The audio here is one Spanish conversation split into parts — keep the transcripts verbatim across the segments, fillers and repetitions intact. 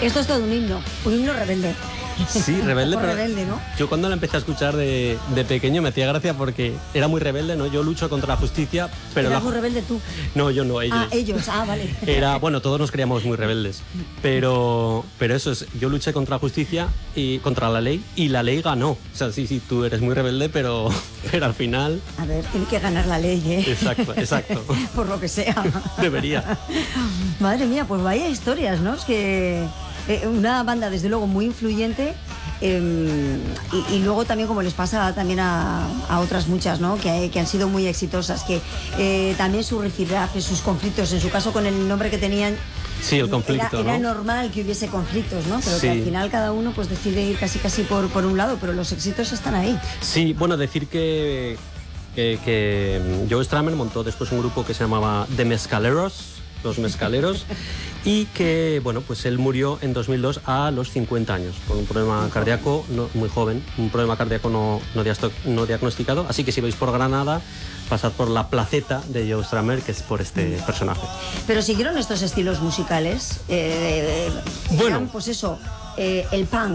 Esto es todo un himno, un himno rebelde. Sí, rebelde, pero rebelde, ¿no? Yo cuando la empecé a escuchar de, de pequeño me hacía gracia porque era muy rebelde, ¿no? Yo lucho contra la justicia, pero... ¿Eras la... muy rebelde tú? No, yo no, ellos. Ah, ellos, ah, vale. Era, bueno, todos nos creíamos muy rebeldes, pero, pero eso es, yo luché contra la justicia y contra la ley y la ley ganó. O sea, sí, sí, tú eres muy rebelde, pero, pero al final... A ver, tiene que ganar la ley, ¿eh? Exacto, exacto. Por lo que sea. Debería. Madre mía, pues vaya historias, ¿no? Es que... Eh, una banda desde luego muy influyente eh, y, y luego también como les pasa también a, a otras muchas, ¿no? que, que han sido muy exitosas, que eh, también su rifirrafe, sus conflictos, en su caso con el nombre que tenían, sí, el conflicto, era, era ¿no? normal que hubiese conflictos, ¿no? Pero sí, que al final cada uno pues decide ir casi casi por, por un lado, pero los éxitos están ahí. Sí, bueno, decir que, que, que Joe Strummer montó después un grupo que se llamaba The Mezcaleros, los Mezcaleros, y que, bueno, pues él murió en dos mil dos a los cincuenta años por un problema cardíaco, no, muy joven, un problema cardíaco no, no, no diagnosticado, así que si vais por Granada, pasad por la placeta de Joe Strummer, que es por este personaje. Pero siguieron estos estilos musicales, eh, bueno, eran, pues eso, eh, el punk,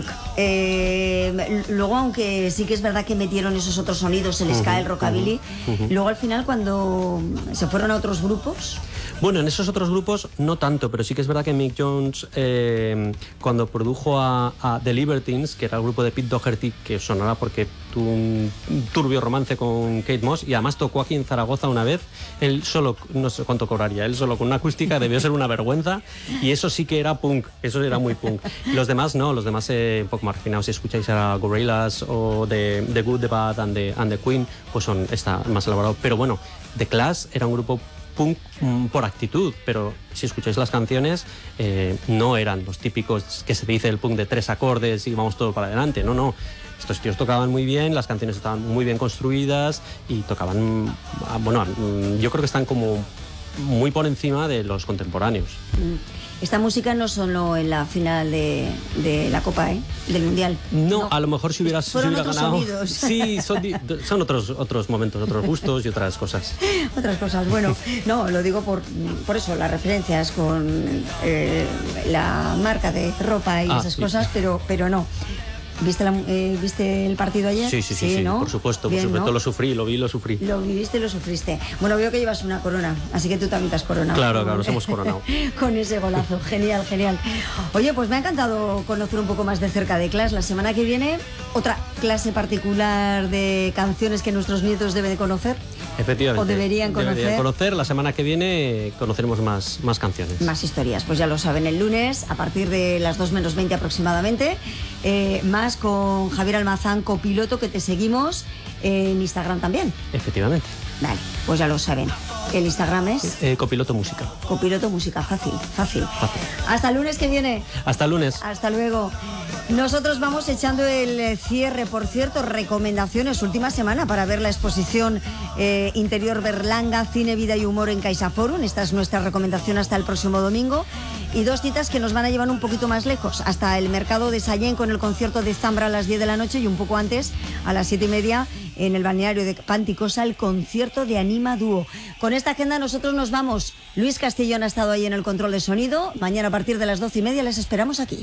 eh, luego aunque sí que es verdad que metieron esos otros sonidos, el ska, uh-huh, el rockabilly, uh-huh, uh-huh. Luego al final cuando se fueron a otros grupos... Bueno, en esos otros grupos no tanto, pero sí que es verdad que Mick Jones, eh, cuando produjo a, a The Libertines, que era el grupo de Pete Doherty, que sonará porque tuvo un turbio romance con Kate Moss, y además tocó aquí en Zaragoza una vez, él solo, no sé cuánto cobraría, él solo con una acústica debió ser una vergüenza, y eso sí que era punk, eso era muy punk. Los demás no, los demás eh, un poco marginados. Si escucháis a Gorillaz o The, The Good, The Bad and The, and the Queen, pues son, está más elaborado. Pero bueno, The Clash era un grupo punk por actitud, pero si escucháis las canciones eh, no eran los típicos que se dice el punk de tres acordes y vamos todo para adelante, no, no. Estos tíos tocaban muy bien, las canciones estaban muy bien construidas y tocaban, bueno, yo creo que están como muy por encima de los contemporáneos. Esta música no sonó en la final de, de la Copa, ¿eh? Del Mundial. No, no, a lo mejor si hubiera, si hubiera otros ganado. Sonidos. Sí, son, son otros, otros momentos, otros gustos y otras cosas. Otras cosas, bueno, no, lo digo por, por eso, las referencias con eh, la marca de ropa y ah, esas sí. cosas, pero, pero no. ¿Viste, la, eh, ¿Viste el partido ayer? Sí, sí, sí, sí, sí, ¿no? Por supuesto, Bien, por supuesto, ¿no? Lo sufrí, lo vi, lo sufrí. Lo viviste y lo sufriste. Bueno, veo que llevas una corona, así que tú también te has coronado. Claro, claro, nos hemos coronado. Con ese golazo, genial, genial. Oye, pues me ha encantado conocer un poco más de cerca de Clash. La semana que viene, otra clase particular de canciones que nuestros nietos deben de conocer. Efectivamente. O deberían conocer. Deberían conocer. La semana que viene conoceremos más, más canciones. Más historias. Pues ya lo saben, el lunes, a partir de las dos menos veinte aproximadamente, eh, más con Javier Almazán, copiloto, que te seguimos en Instagram también. Efectivamente. Vale, pues ya lo saben. El Instagram es... Eh, copiloto Música. Copiloto Música, fácil, fácil, fácil. Hasta el lunes que viene. Hasta el lunes. Hasta luego. Nosotros vamos echando el cierre. Por cierto, recomendaciones, última semana para ver la exposición eh, Interior Berlanga, Cine, Vida y Humor en CaixaForum. Esta es nuestra recomendación hasta el próximo domingo. Y dos citas que nos van a llevar un poquito más lejos, hasta el mercado de Sallén con el concierto de Zambra a las diez de la noche y un poco antes, a las siete y media, en el balneario de Panticosa, el concierto de Anima Dúo. Con esta agenda nosotros nos vamos. Luis Castellón ha estado ahí en el control de sonido. Mañana a partir de las doce y media les esperamos aquí.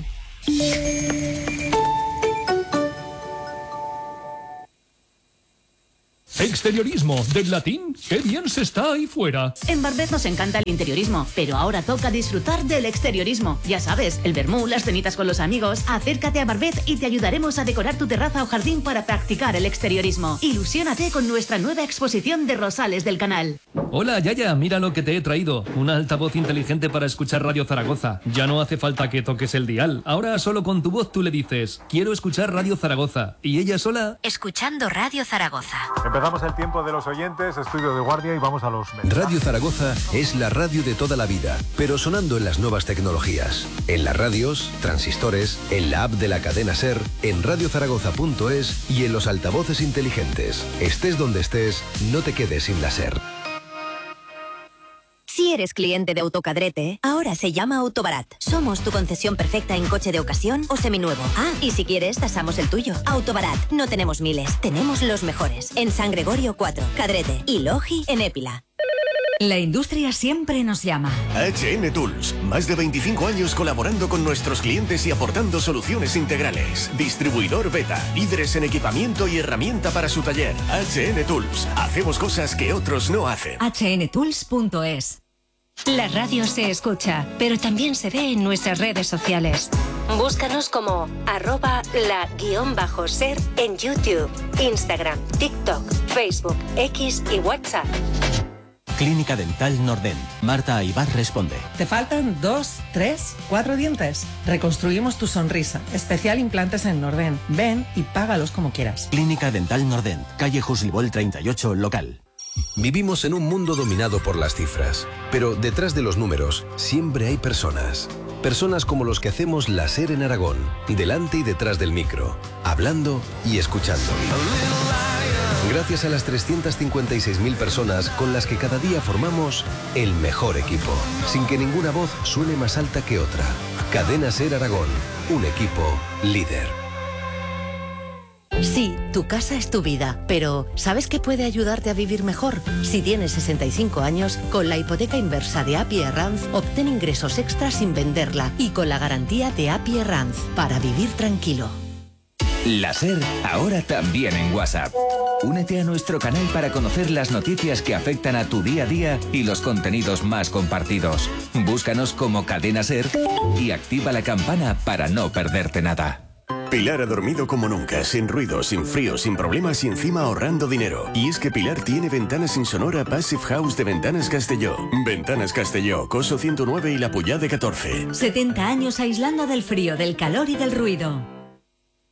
Exteriorismo, del latín, qué bien se está ahí fuera. En Barbet nos encanta el interiorismo, pero ahora toca disfrutar del exteriorismo. Ya sabes, el vermú, las cenitas con los amigos. Acércate a Barbet y te ayudaremos a decorar tu terraza o jardín para practicar el exteriorismo. Ilusiónate con nuestra nueva exposición de rosales del canal. Hola, Yaya, mira lo que te he traído. Una altavoz inteligente para escuchar Radio Zaragoza. Ya no hace falta que toques el dial. Ahora solo con tu voz tú le dices, quiero escuchar Radio Zaragoza. Y ella sola... Escuchando Radio Zaragoza. Empezamos el tiempo de los oyentes, estudio de guardia y vamos a los mensajes. Radio Zaragoza es la radio de toda la vida, pero sonando en las nuevas tecnologías. En las radios, transistores, en la app de la cadena SER, en radio zaragoza punto es y en los altavoces inteligentes. Estés donde estés, no te quedes sin la SER. Si eres cliente de Autocadrete, ahora se llama Autobarat. Somos tu concesión perfecta en coche de ocasión o seminuevo. Ah, y si quieres, tasamos el tuyo. Autobarat. No tenemos miles, tenemos los mejores. En San Gregorio cuatro, Cadrete y Logi en Épila. La industria siempre nos llama. H N Tools, más de veinticinco años colaborando con nuestros clientes y aportando soluciones integrales. Distribuidor Beta, líderes en equipamiento y herramienta para su taller. H N Tools, hacemos cosas que otros no hacen. H N tools punto es. La radio se escucha, pero también se ve en nuestras redes sociales. Búscanos como arroba la guión bajo ser en YouTube, Instagram, TikTok, Facebook, X y WhatsApp. Clínica Dental Nordent. Marta Aybar responde. ¿Te faltan dos, tres, cuatro dientes? Reconstruimos tu sonrisa. Especial implantes en Nordent. Ven y págalos como quieras. Clínica Dental Nordent. Calle Juslibol treinta y ocho, local. Vivimos en un mundo dominado por las cifras, pero detrás de los números siempre hay personas. Personas como los que hacemos la SER en Aragón, delante y detrás del micro, hablando y escuchando. Gracias a las trescientas cincuenta y seis mil personas con las que cada día formamos el mejor equipo, sin que ninguna voz suene más alta que otra. Cadena SER Aragón, un equipo líder. Sí, tu casa es tu vida, pero ¿sabes qué puede ayudarte a vivir mejor? Si tienes sesenta y cinco años, con la hipoteca inversa de A P I Arranz, obtén ingresos extras sin venderla y con la garantía de A P I Arranz, para vivir tranquilo. La SER, ahora también en WhatsApp. Únete a nuestro canal para conocer las noticias que afectan a tu día a día y los contenidos más compartidos. Búscanos como Cadena SER y activa la campana para no perderte nada. Pilar ha dormido como nunca, sin ruido, sin frío, sin problemas y encima ahorrando dinero. Y es que Pilar tiene ventanas insonora Passive House de Ventanas Castelló. Ventanas Castelló, Coso ciento nueve y La Puyá de catorce. setenta años aislando del frío, del calor y del ruido.